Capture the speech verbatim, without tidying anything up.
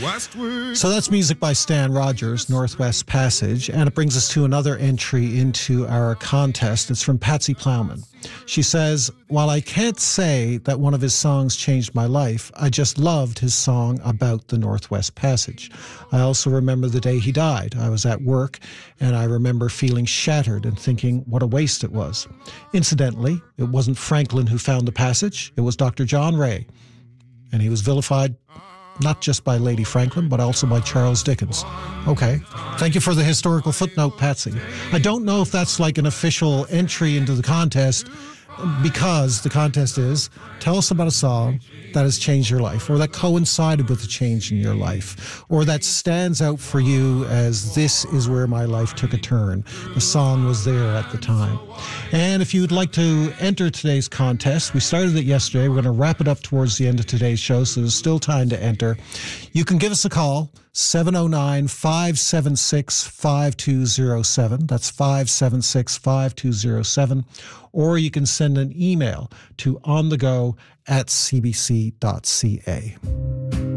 So that's music by Stan Rogers, Northwest Passage, and it brings us to another entry into our contest. It's from Patsy Plowman. She says, while I can't say that one of his songs changed my life, I just loved his song about the Northwest Passage. I also remember the day he died. I was at work, and I remember feeling shattered and thinking what a waste it was. Incidentally, it wasn't Franklin who found the passage. It was Doctor John Ray, and he was vilified not just by Lady Franklin, but also by Charles Dickens. Okay. Thank you for the historical footnote, Patsy. I don't know if that's like an official entry into the contest, because the contest is, tell us about a song that has changed your life, or that coincided with the change in your life, or that stands out for you as this is where my life took a turn. The song was there at the time. And if you'd like to enter today's contest, we started it yesterday. We're going to wrap it up towards the end of today's show, so there's still time to enter. You can give us a call, seven oh nine, five seven six, five two oh seven. That's five seven six, five two oh seven. Or you can send an email to onthego at c b c dot c a.